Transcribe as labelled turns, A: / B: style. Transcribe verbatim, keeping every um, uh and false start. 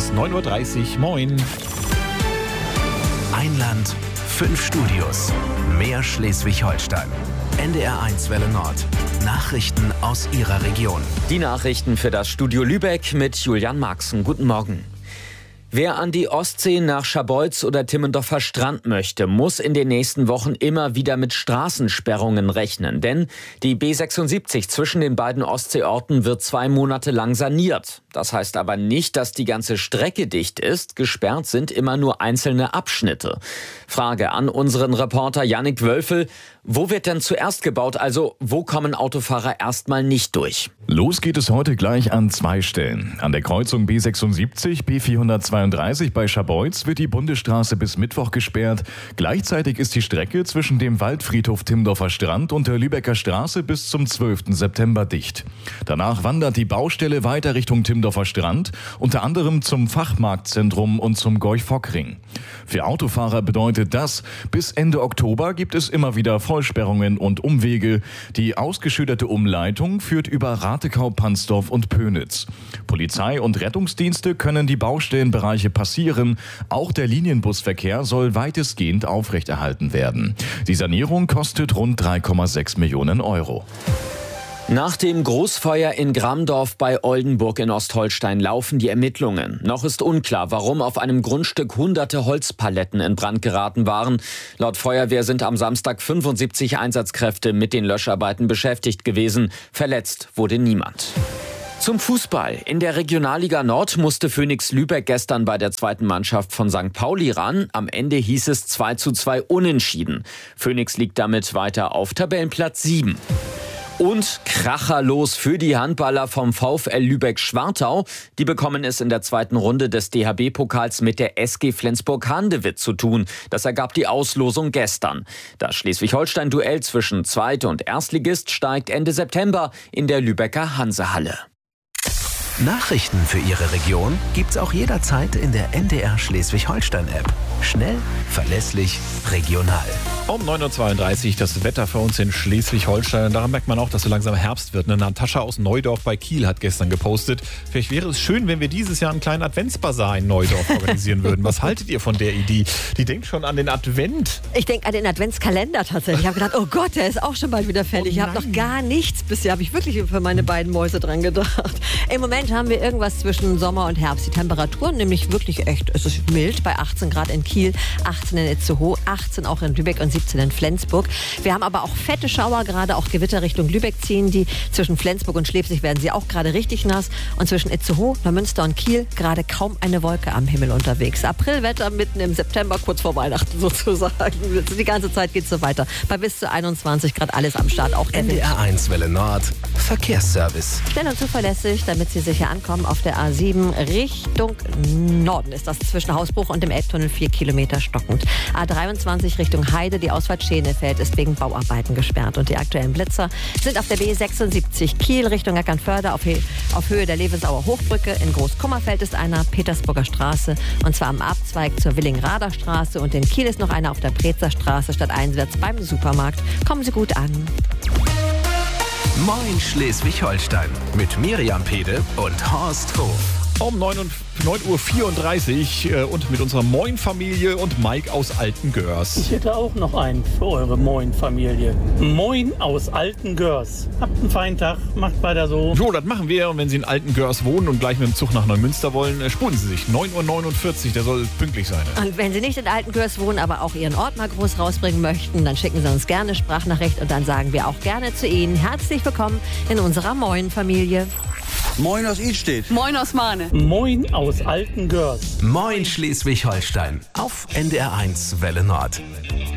A: ist neun Uhr dreißig. Moin.
B: Ein Land, fünf Studios, mehr Schleswig-Holstein. N D R eins Welle Nord. Nachrichten aus Ihrer Region.
C: Die Nachrichten für das Studio Lübeck mit Julian Marxen. Guten Morgen. Wer an die Ostsee nach Scharbeutz oder Timmendorfer Strand möchte, muss in den nächsten Wochen immer wieder mit Straßensperrungen rechnen. Denn die B sechsundsiebzig zwischen den beiden Ostseeorten wird zwei Monate lang saniert. Das heißt aber nicht, dass die ganze Strecke dicht ist. Gesperrt sind immer nur einzelne Abschnitte. Frage an unseren Reporter Jannik Wölfel. Wo wird denn zuerst gebaut? Also wo kommen Autofahrer erstmal nicht durch?
D: Los geht es heute gleich an zwei Stellen. An der Kreuzung B sechsundsiebzig, B vierhundertzweiunddreißig bei Scharbeutz wird die Bundesstraße bis Mittwoch gesperrt. Gleichzeitig ist die Strecke zwischen dem Waldfriedhof Timmendorfer Strand und der Lübecker Straße bis zum zwölften September dicht. Danach wandert die Baustelle weiter Richtung Timmendorfer Strand, unter anderem zum Fachmarktzentrum und zum Gorch-Fock-Ring. Für Autofahrer bedeutet das, bis Ende Oktober gibt es immer wieder Vollsperrungen und Umwege. Die ausgeschilderte Umleitung führt über Ratekau, Pansdorf und Pönitz. Polizei und Rettungsdienste können die Baustellenbereiche passieren. Auch der Linienbusverkehr soll weitestgehend aufrechterhalten werden. Die Sanierung kostet rund drei Komma sechs Millionen Euro.
C: Nach dem Großfeuer in Gramdorf bei Oldenburg in Ostholstein laufen die Ermittlungen. Noch ist unklar, warum auf einem Grundstück hunderte Holzpaletten in Brand geraten waren. Laut Feuerwehr sind am Samstag fünfundsiebzig Einsatzkräfte mit den Löscharbeiten beschäftigt gewesen. Verletzt wurde niemand. Zum Fußball. In der Regionalliga Nord musste Phönix Lübeck gestern bei der zweiten Mannschaft von Sankt Pauli ran. Am Ende hieß es zwei zu zwei unentschieden. Phönix liegt damit weiter auf Tabellenplatz sieben. Und kracherlos für die Handballer vom VfL Lübeck-Schwartau. Die bekommen es in der zweiten Runde des D H B-Pokals mit der S G Flensburg-Handewitt zu tun. Das ergab die Auslosung gestern. Das Schleswig-Holstein-Duell zwischen Zweit- und Erstligist steigt Ende September in der Lübecker Hansehalle.
B: Nachrichten für Ihre Region gibt's auch jederzeit in der N D R Schleswig-Holstein-App. Schnell, verlässlich, regional.
A: Um neun Uhr zweiunddreißig das Wetter für uns in Schleswig-Holstein. Daran merkt man auch, dass so langsam Herbst wird. Eine Natascha aus Neudorf bei Kiel hat gestern gepostet. Vielleicht wäre es schön, wenn wir dieses Jahr einen kleinen Adventsbasar in Neudorf organisieren würden. Was haltet ihr von der Idee? Die denkt schon an den Advent.
E: Ich denke an den Adventskalender tatsächlich. Ich habe gedacht, oh Gott, der ist auch schon bald wieder fällig.
A: Oh
E: ich habe noch gar nichts. Bisher habe ich wirklich für meine beiden Mäuse dran gedacht. Im Moment haben wir irgendwas zwischen Sommer und Herbst. Die Temperaturen nämlich wirklich echt, es ist mild bei achtzehn Grad in Kiel, achtzehn in Itzehoe, achtzehn auch in Lübeck und siebzehn in Flensburg. Wir haben aber auch fette Schauer, gerade auch Gewitter Richtung Lübeck ziehen die. Zwischen Flensburg und Schlepsig werden sie auch gerade richtig nass. Und zwischen Itzehoe, Neumünster und Kiel gerade kaum eine Wolke am Himmel unterwegs. Aprilwetter mitten im September, kurz vor Weihnachten sozusagen. Die ganze Zeit geht es so weiter. Bei bis zu einundzwanzig Grad alles am Start. Auch
B: N D R eins Welle Nord, Verkehrsservice.
E: Schnell und zuverlässig, damit Sie sicher ankommen auf der A sieben Richtung Norden ist das zwischen Hausbruch und dem Elbtunnel vier Kilometer stockend. A dreiundzwanzig Richtung Heide, die Ausfahrt Schenefeld ist wegen Bauarbeiten gesperrt. Und die aktuellen Blitzer sind auf der B sechsundsiebzig Kiel Richtung Eckernförde auf, He- auf Höhe der Levensauer Hochbrücke. In Großkummerfeld ist einer, Petersburger Straße, und zwar am Abzweig zur Willingrader Straße. Und in Kiel ist noch einer auf der Prezer Straße stadteinwärts beim Supermarkt. Kommen Sie gut an.
B: Moin Schleswig-Holstein mit Miriam Pede und Horst Hof.
A: Um neun Uhr vierunddreißig äh, und mit unserer Moin-Familie und Mike aus Altengörs.
F: Ich hätte auch noch einen für eure Moin-Familie. Moin aus Altengörs. Habt einen feinen Tag, macht weiter so.
A: So, das machen wir. Und wenn Sie in Altengörs wohnen und gleich mit dem Zug nach Neumünster wollen, äh, spulen Sie sich. neun Uhr neunundvierzig, der soll pünktlich sein.
E: Und wenn Sie nicht in Altengörs wohnen, aber auch Ihren Ort mal groß rausbringen möchten, dann schicken Sie uns gerne eine Sprachnachricht und dann sagen wir auch gerne zu Ihnen herzlich willkommen in unserer Moin-Familie.
G: Moin aus Idstedt.
H: Moin aus Mahne.
F: Moin aus Altengörs.
B: Moin Schleswig-Holstein auf N D R eins Welle Nord.